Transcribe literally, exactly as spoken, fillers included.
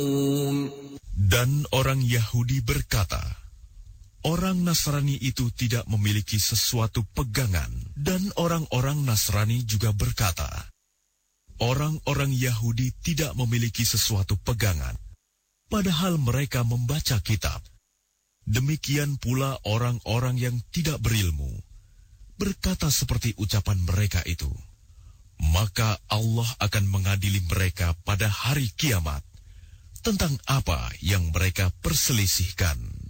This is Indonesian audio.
Dan orang Yahudi berkata, orang Nasrani itu tidak memiliki sesuatu pegangan. Dan orang-orang Nasrani juga berkata, orang-orang Yahudi tidak memiliki sesuatu pegangan, padahal mereka membaca kitab. Demikian pula orang-orang yang tidak berilmu berkata seperti ucapan mereka itu. Maka Allah akan mengadili mereka pada hari kiamat tentang apa yang mereka perselisihkan.